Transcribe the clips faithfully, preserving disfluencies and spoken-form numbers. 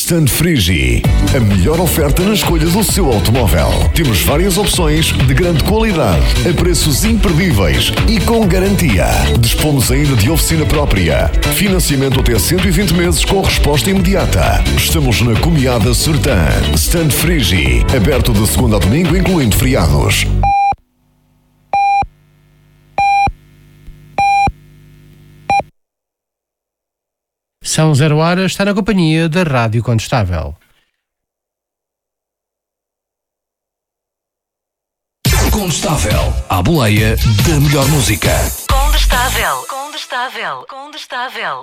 Stand Frigi, a melhor oferta na escolha do seu automóvel. Temos várias opções de grande qualidade, a preços imperdíveis e com garantia. Dispomos ainda de oficina própria. Financiamento até cento e vinte meses com resposta imediata. Estamos na Comiada Sertã. Stand Frigi, aberto de segunda a domingo, incluindo feriados. São zero horas, está na companhia da Rádio Condestável. Condestável, à boleia da melhor música. Condestável, condestável, condestável.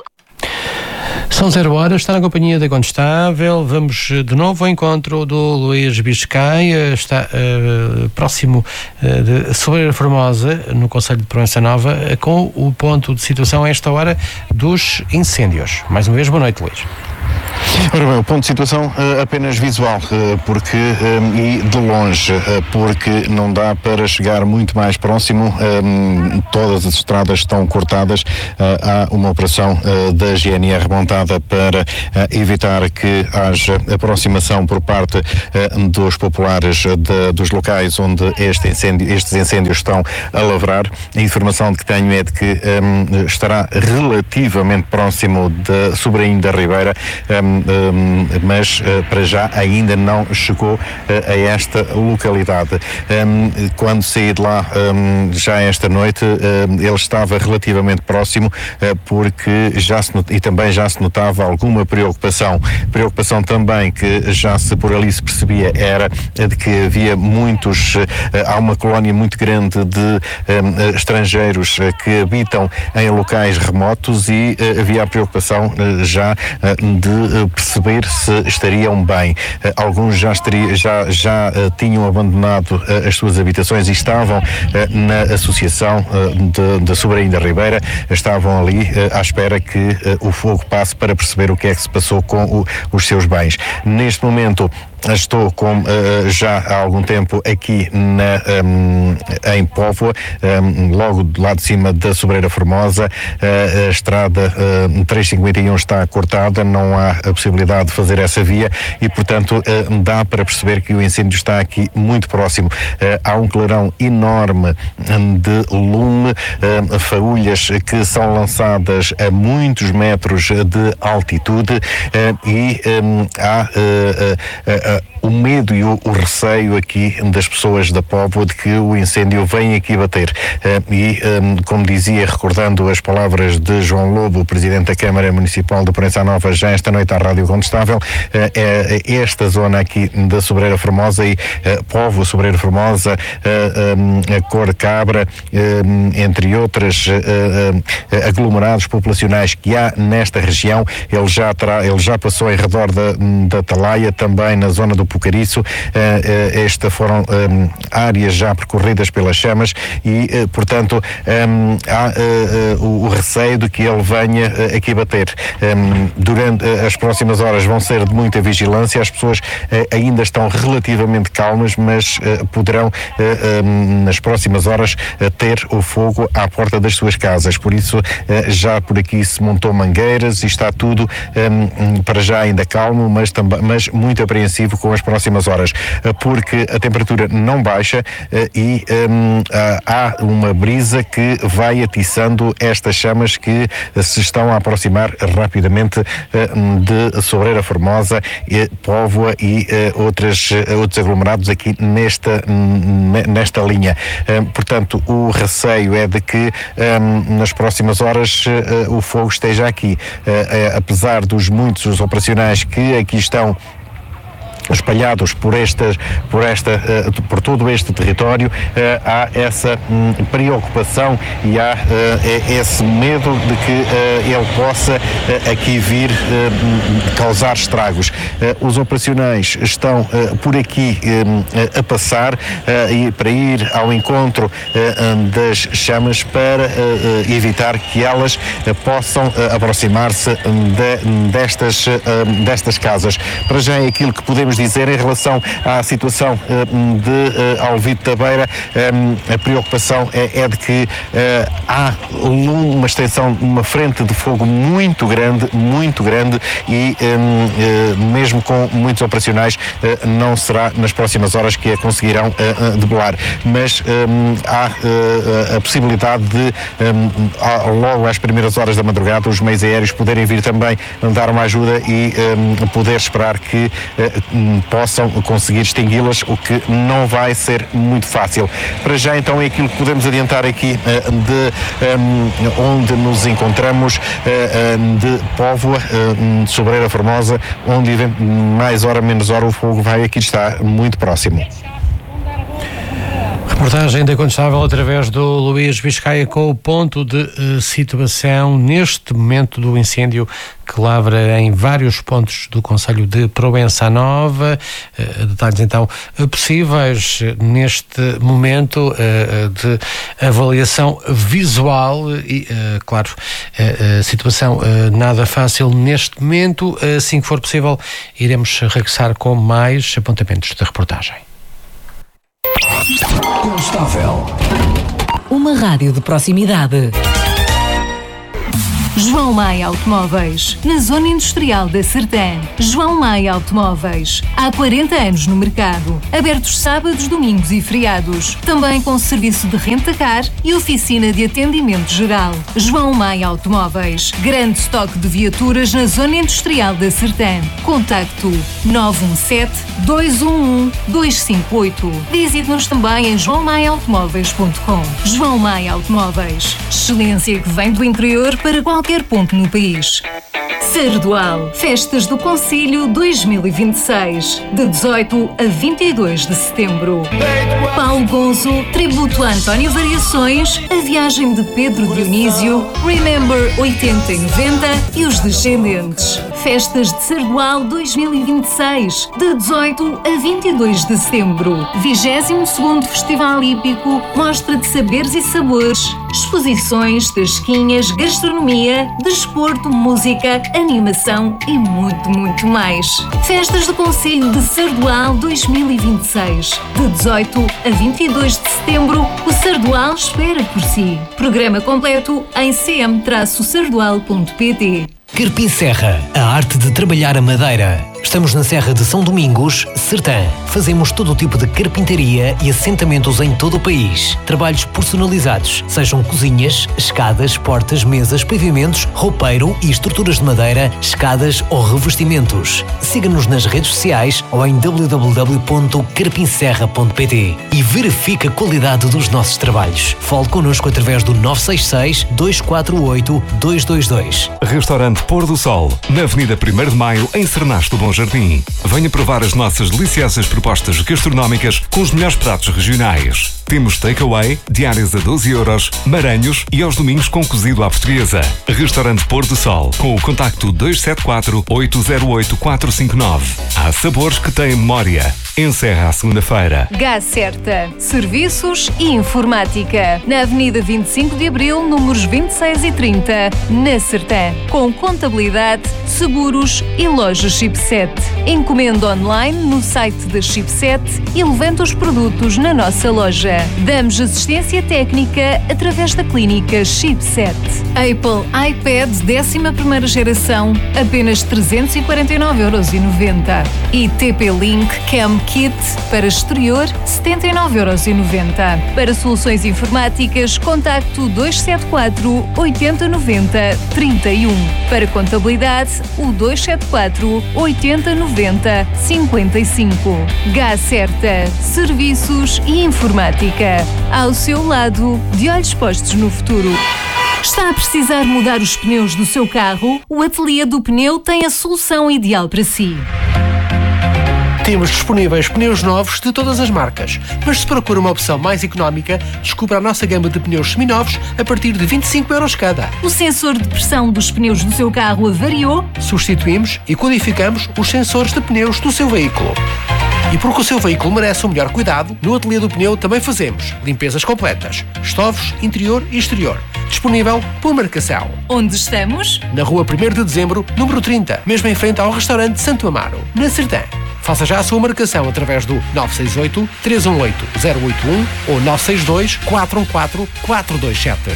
São zero horas, está na companhia da Condestável. Vamos de novo ao encontro do Luís Biscaia, está uh, próximo uh, de Sobreira Formosa, no concelho de Proença Nova, uh, com o ponto de situação a esta hora dos incêndios. Mais uma vez, boa noite, Luís. Ora bem, o ponto de situação uh, apenas visual, uh, porque um, e de longe, uh, porque não dá para chegar muito mais próximo, um, todas as estradas estão cortadas, uh, há uma operação uh, da G N R montada para uh, evitar que haja aproximação por parte uh, dos populares de, dos locais onde este incêndio, estes incêndios estão a lavrar. A informação de que tenho é de que um, estará relativamente próximo de Sobrainho da Ribeira, um, um, mas uh, para já ainda não chegou uh, a esta localidade. Um, quando saí de lá um, já esta noite, uh, ele estava relativamente próximo, uh, porque já se not- e também já se notava alguma preocupação. Preocupação também que já se por ali se percebia era de que havia muitos, uh, há uma colónia muito grande de um, estrangeiros uh, que habitam em locais remotos e uh, havia a preocupação uh, já uh, de perceber se estariam bem. Uh, alguns já, estaria, já, já uh, tinham abandonado uh, as suas habitações e estavam uh, na associação uh, de, de Sobrainho da Ribeira, estavam ali uh, à espera que uh, o fogo passe para perceber o que é que se passou com o, os seus bens. Neste momento estou com, uh, já há algum tempo aqui na, um, em Póvoa, um, logo do lado de cima da Sobreira Formosa. Uh, a estrada uh, trezentos e cinquenta e um está cortada, não há a possibilidade de fazer essa via e, portanto, uh, dá para perceber que o incêndio está aqui muito próximo. Uh, há um clarão enorme de lume, uh, faúlhas que são lançadas a muitos metros de altitude uh, e um, há uh, uh, uh, o medo e o, o receio aqui das pessoas da Póvoa de que o incêndio venha aqui bater. Uh, e, um, como dizia, recordando as palavras de João Lobo, o Presidente da Câmara Municipal de Proença Nova, já esta noite à Rádio Condestável, uh, é esta zona aqui da Sobreira Formosa e uh, Póvoa, Sobreira Formosa, uh, um, a Cor Cabra, um, entre outras uh, uh, aglomerados populacionais que há nesta região. Ele já, terá, ele já passou em redor da, da Talaia, também na zona do Pucariço. Uh, uh, estas foram um, áreas já percorridas pelas chamas e, uh, portanto, um, há uh, uh, o, o receio de que ele venha uh, aqui bater. Um, durante uh, as próximas horas vão ser de muita vigilância. As pessoas uh, ainda estão relativamente calmas, mas uh, poderão, uh, um, nas próximas horas, uh, ter o fogo à porta das suas casas. Por isso, uh, já por aqui se montou mangueiras e está tudo um, para já ainda calmo, mas, também, mas muito apreensivo com as próximas horas, porque a temperatura não baixa e um, há uma brisa que vai atiçando estas chamas que se estão a aproximar rapidamente de Sobreira Formosa, Póvoa e outras, outros aglomerados aqui nesta, nesta linha. Portanto, o receio é de que um, nas próximas horas o fogo esteja aqui. Apesar dos muitos operacionais que aqui estão espalhados por estas, por esta, uh, por todo este território, uh, há essa um, preocupação e há uh, esse medo de que uh, ele possa uh, aqui vir uh, causar estragos. Uh, os operacionais estão uh, por aqui uh, a passar uh, e para ir ao encontro uh, das chamas para uh, evitar que elas uh, possam uh, aproximar-se de, destas, uh, destas casas. Para já é aquilo que podemos podemos dizer. Em relação à situação de Alvito da Beira, a preocupação é, é de que há uma extensão, uma frente de fogo muito grande, muito grande e mesmo com muitos operacionais não será nas próximas horas que a conseguirão debelar, mas há a possibilidade de logo às primeiras horas da madrugada os meios aéreos poderem vir também dar uma ajuda e poder esperar que possam conseguir extingui-las, o que não vai ser muito fácil. Para já então é aquilo que podemos adiantar aqui de onde nos encontramos, de Póvoa, de Sobreira Formosa, onde mais hora menos hora o fogo vai aqui estar muito próximo. Reportagem da Condestável através do Luís Biscaia com o ponto de uh, situação neste momento do incêndio que lavra em vários pontos do concelho de Proença Nova. Uh, detalhes então uh, possíveis uh, neste momento uh, de avaliação visual e, uh, claro, uh, uh, situação uh, nada fácil neste momento. Uh, assim que for possível, iremos regressar com mais apontamentos da reportagem. Constável. Uma rádio de proximidade. João Maia Automóveis, na zona industrial da Sertã. João Maia Automóveis, há quarenta anos no mercado, abertos sábados, domingos e feriados, também com serviço de renta-car e oficina de atendimento geral. João Maia Automóveis, grande estoque de viaturas na zona industrial da Sertã. Contacto nove um sete, dois um um, dois cinco oito. Visite-nos também em joão maia automóveis ponto com. João Maia Automóveis, excelência que vem do interior para qualquer qualquer ponto no país. Sardual, Festas do Concelho dois mil e vinte e seis, de dezoito a vinte e dois de setembro. Paulo Gonzo, tributo a António Variações, a viagem de Pedro Dionísio, Remember oitenta e noventa e os Descendentes. Festas de Sardual dois mil e vinte e seis, de dezoito a vinte e dois de setembro. vigésimo segundo Festival Hípico, mostra de saberes e sabores, exposições, tasquinhas, gastronomia, desporto, música, animação e muito, muito mais. Festas do Concelho de Sardual dois mil e vinte e seis, de dezoito a vinte e dois de setembro, o Sardual espera por si. Programa completo em c m traço sardual ponto p t. Carpim Serra, a arte de trabalhar a madeira. Estamos na Serra de São Domingos, Sertã. Fazemos todo o tipo de carpintaria e assentamentos em todo o país. Trabalhos personalizados, sejam cozinhas, escadas, portas, mesas, pavimentos, roupeiro e estruturas de madeira, escadas ou revestimentos. Siga-nos nas redes sociais ou em w w w ponto carpim serra ponto p t e verifique a qualidade dos nossos trabalhos. Fale connosco através do nove seis seis, dois quatro oito, dois dois dois. Restaurante Pôr do Sol, na Avenida primeiro de Maio, em Cernaste do Bom Jardim. Venha provar as nossas deliciosas propostas gastronómicas com os melhores pratos regionais. Temos takeaway, diárias a doze euros, maranhos e aos domingos com cozido à portuguesa. Restaurante Pôr do Sol, com o contacto dois sete quatro, oito zero oito, quatro cinco nove. Há sabores que têm memória. Encerra à segunda-feira. Gás Certa, serviços e informática. Na Avenida vinte e cinco de Abril, números vinte e seis e trinta, na Sertã. Com contabilidade, seguros e loja Chipset. Encomenda online no site da Chipset e levanta os produtos na nossa loja. Damos assistência técnica através da clínica Chipset. Apple iPad décima primeira geração, apenas trezentos e quarenta e nove euros e noventa. E T P-Link Cam Kit para exterior, setenta e nove euros e noventa. Para soluções informáticas, contacto dois sete quatro, oito zero nove zero, trinta e um. Para contabilidade, o dois sete quatro, oito zero nove zero, cinquenta e cinco. Gás Certa, serviços e informática. Ao seu lado, de olhos postos no futuro. Está a precisar mudar os pneus do seu carro? O Ateliê do Pneu tem a solução ideal para si. Temos disponíveis pneus novos de todas as marcas, mas se procura uma opção mais económica, descubra a nossa gama de pneus seminovos a partir de vinte e cinco euros cada. O sensor de pressão dos pneus do seu carro avariou? Substituímos e qualificamos os sensores de pneus do seu veículo. E porque o seu veículo merece o melhor cuidado, no Ateliê do Pneu também fazemos limpezas completas, estovos, interior e exterior. Disponível por marcação. Onde estamos? Na rua primeiro de dezembro, número trinta, mesmo em frente ao restaurante Santo Amaro, na Sertã. Faça já a sua marcação através do nove seis oito, três um oito, zero oito um ou nove seis dois, quatro um quatro, quatro dois sete.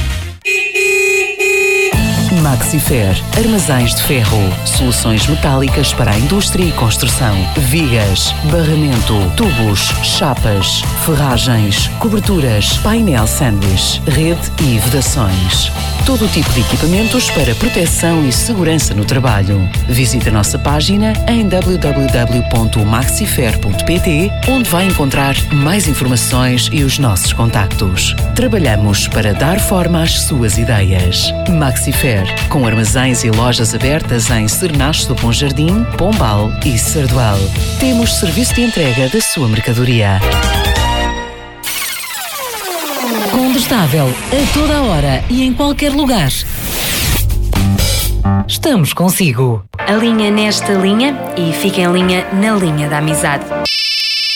Maxifer, armazéns de ferro, soluções metálicas para a indústria e construção, vigas, barramento, tubos, chapas, ferragens, coberturas, painel sanduíche, rede e vedações. Todo o tipo de equipamentos para proteção e segurança no trabalho. Visite a nossa página em w w w ponto maxifer ponto p t, onde vai encontrar mais informações e os nossos contactos. Trabalhamos para dar forma às suas ideias. Maxifer, com armazéns e lojas abertas em Cernacho do Bom Jardim, Pombal e Sardual. Temos serviço de entrega da sua mercadoria. Condestável, a toda a hora e em qualquer lugar. Estamos consigo. Alinha nesta linha e fica em linha na linha da amizade.